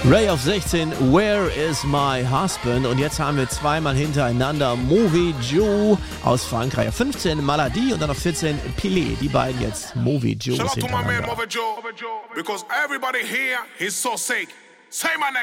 Ray auf 16, Where is my husband? Und jetzt haben wir zweimal hintereinander Movie Joe aus Frankreich. Auf 15 Maladie und dann auf 14 Pilé. Die beiden jetzt Movie Joes hintereinander. Because everybody here is so sick. Say my name.